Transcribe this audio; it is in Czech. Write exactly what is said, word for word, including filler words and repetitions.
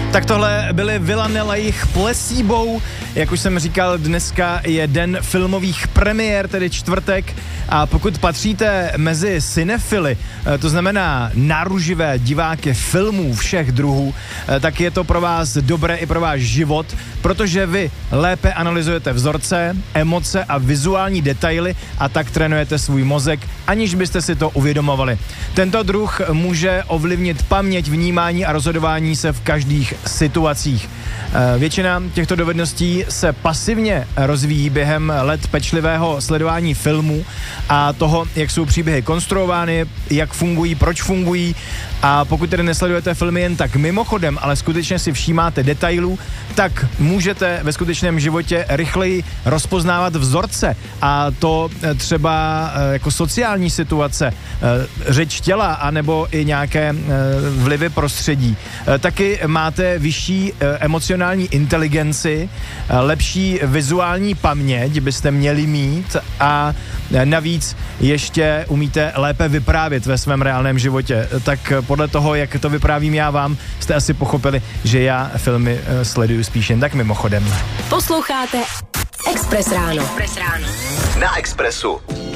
Tak tohle byly Villanelle a jejich Placebo. Jak už jsem říkal, dneska je den filmových premiér, tedy čtvrtek. A pokud patříte mezi cinefily, to znamená náruživé diváky filmů všech druhů, tak je to pro vás dobré i pro váš život, protože vy lépe analyzujete vzorce, emoce a vizuální detaily a tak trénujete svůj mozek, aniž byste si to uvědomovali. Tento druh může ovlivnit paměť, vnímání a rozhodování se v každých situacích. Většina těchto dovedností se pasivně rozvíjí během let pečlivého sledování filmů a toho, jak jsou příběhy konstruovány, jak fungují, proč fungují, a pokud tedy nesledujete filmy jen tak mimochodem, ale skutečně si všímáte detailů, tak můžete ve skutečném životě rychleji rozpoznávat vzorce, a to třeba jako sociální situace, řeč těla anebo i nějaké vlivy prostředí. Taky máte vyšší emocionální inteligenci, lepší vizuální paměť byste měli mít a navíc ještě umíte lépe vyprávět ve svém reálném životě. Tak podle toho, jak to vyprávím já vám, jste asi pochopili, že já filmy sleduju spíš jen tak mimochodem. Posloucháte Express ráno. Express ráno. Na Expressu.